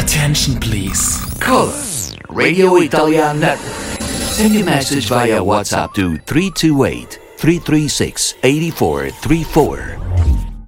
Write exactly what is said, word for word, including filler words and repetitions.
Attention please. Call us, Radio Italia Network. Send your message via WhatsApp to three two eight, three three six, eight four three four.